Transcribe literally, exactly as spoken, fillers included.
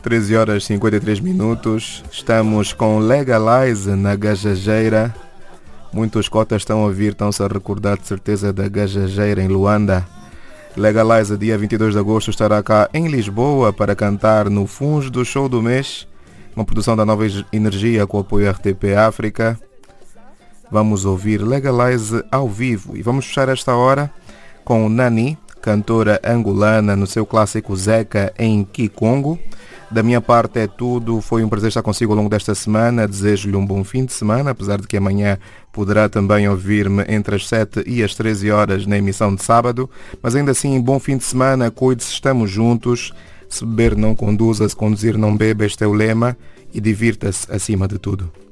treze horas e cinquenta e três minutos. Estamos com Legalize na Gajageira. Muitos cotas estão a ouvir, estão-se a recordar de certeza da Gajageira em Luanda. Legalize, dia vinte e dois de agosto, estará cá em Lisboa para cantar no Funge do Show do Mês, uma produção da Nova Energia com o apoio R T P África. Vamos ouvir Legalize ao vivo e vamos fechar esta hora com Nani, cantora angolana, no seu clássico Zeca em Kikongo. Da minha parte é tudo, foi um prazer estar consigo ao longo desta semana, desejo-lhe um bom fim de semana, apesar de que amanhã poderá também ouvir-me entre as sete e as treze horas na emissão de sábado, mas ainda assim, bom fim de semana, cuide-se, estamos juntos, se beber não conduza, se conduzir não beba, este é o lema, e divirta-se acima de tudo.